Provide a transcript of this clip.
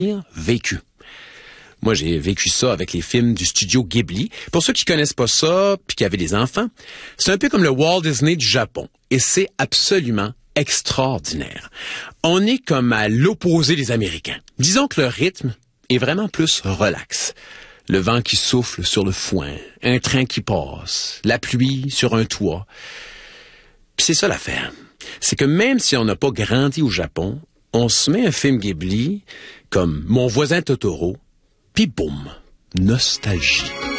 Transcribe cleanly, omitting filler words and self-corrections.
vécu. Moi, j'ai vécu ça avec les films du studio Ghibli. Pour ceux qui connaissent pas ça, puis qui avaient des enfants, c'est un peu comme le Walt Disney du Japon. Et c'est absolument extraordinaire. On est comme à l'opposé des Américains. Disons que le rythme est vraiment plus relax. Le vent qui souffle sur le foin, un train qui passe, la pluie sur un toit. Puis c'est ça l'affaire. C'est que même si on n'a pas grandi au Japon, on se met un film Ghibli comme Mon voisin Totoro, puis boum, nostalgie.